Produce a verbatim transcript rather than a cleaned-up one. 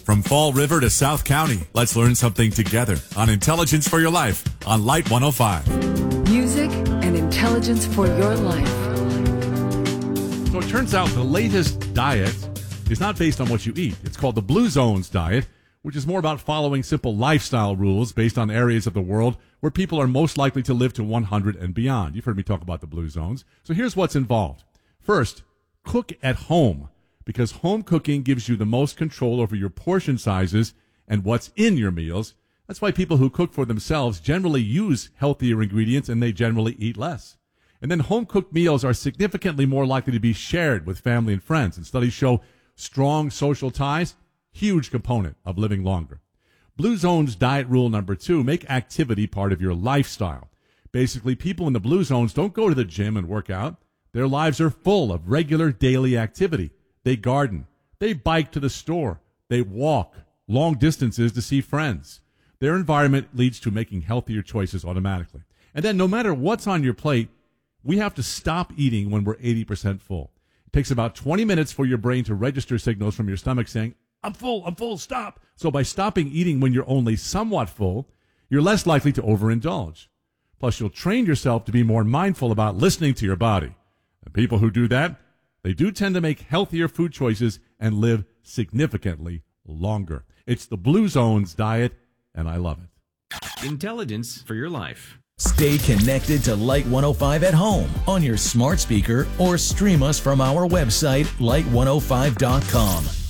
From Fall River to South County, let's learn something together on Intelligence for Your Life on Light one oh five. Music and intelligence for your life. So it turns out the latest diet is not based on what you eat. It's called the Blue Zones diet, which is more about following simple lifestyle rules based on areas of the world where people are most likely to live to one hundred and beyond. You've heard me talk about the Blue Zones. So here's what's involved. First, cook at home, because home cooking gives you the most control over your portion sizes and what's in your meals. That's why people who cook for themselves generally use healthier ingredients and they generally eat less. And then home-cooked meals are significantly more likely to be shared with family and friends. And studies show strong social ties, huge component of living longer. Blue Zones diet rule number two, make activity part of your lifestyle. Basically, people in the Blue Zones don't go to the gym and work out. Their lives are full of regular daily activity. They garden. They bike to the store. They walk long distances to see friends. Their environment leads to making healthier choices automatically. And then no matter what's on your plate, we have to stop eating when we're eighty percent full. It takes about twenty minutes for your brain to register signals from your stomach saying, I'm full, I'm full, stop. So by stopping eating when you're only somewhat full, you're less likely to overindulge. Plus, you'll train yourself to be more mindful about listening to your body. And people who do that, they do tend to make healthier food choices and live significantly longer. It's the Blue Zones diet, and I love it. Intelligence for your life. Stay connected to Light one oh five at home on your smart speaker or stream us from our website, light one oh five dot com.